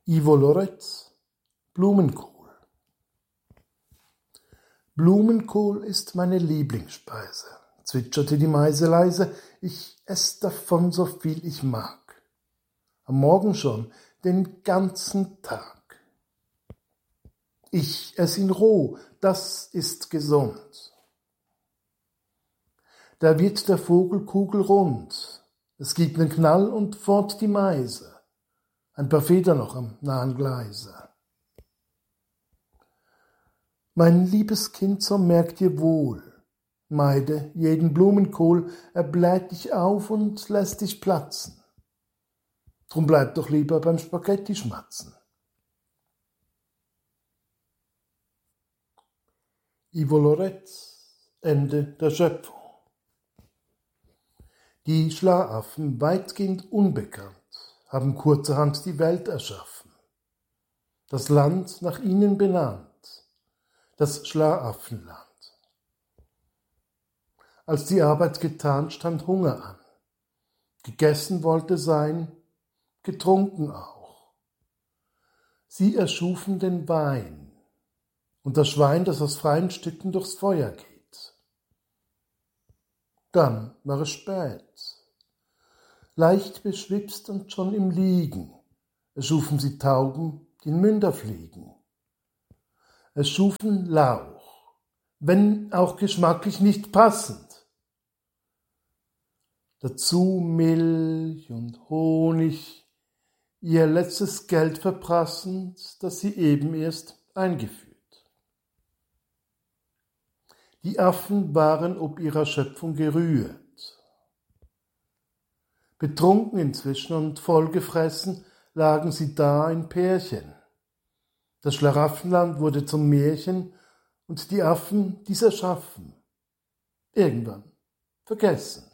Ivo Loretz, Blumenkohl. Blumenkohl ist meine Lieblingsspeise, zwitscherte die Meise leise, ich ess davon so viel ich mag. Am Morgen schon, den ganzen Tag. Ich ess ihn roh, das ist gesund. Da wird der Vogel kugelrund, es gibt nen Knall und fort die Meise. Ein paar Federn noch am nahen Gleise. Mein liebes Kind, so merk dir wohl, meide jeden Blumenkohl, er bläht dich auf und lässt dich platzen. Drum bleib doch lieber beim Spaghetti-Schmatzen. Ivo Loretz, Ende der Schöpfung. Die Schlafaffen, weitgehend unbekannt, haben kurzerhand die Welt erschaffen. Das Land nach ihnen benannt, das Schlafaffenland. Als die Arbeit getan, stand Hunger an. Gegessen wollte sein, getrunken auch. Sie erschufen den Wein und das Schwein, das aus freien Stücken durchs Feuer geht. Dann war es spät. Leicht beschwipst und schon im Liegen erschufen sie Tauben, die in Münder fliegen. Erschufen Lauch, wenn auch geschmacklich nicht passend. Dazu Milch und Honig, ihr letztes Geld verprassend, das sie eben erst eingeführt. Die Affen waren ob ihrer Schöpfung gerührt. Betrunken inzwischen und vollgefressen lagen sie da in Pärchen. Das Schlaraffenland wurde zum Märchen und die Affen, die's erschaffen, irgendwann vergessen.